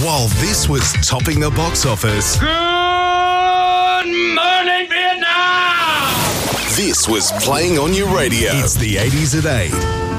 while this was topping the box office. Good morning, Vietnam! This was playing on your radio. It's the 80s at 8.